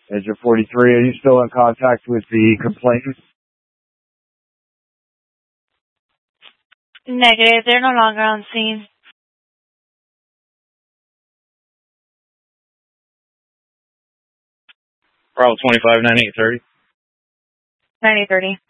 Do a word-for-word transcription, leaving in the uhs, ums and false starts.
Edger forty-three, are you still in contact with the complainant? Negative. They're no longer on scene. Bravo twenty-five, ninety-eight thirty. ninety thirty.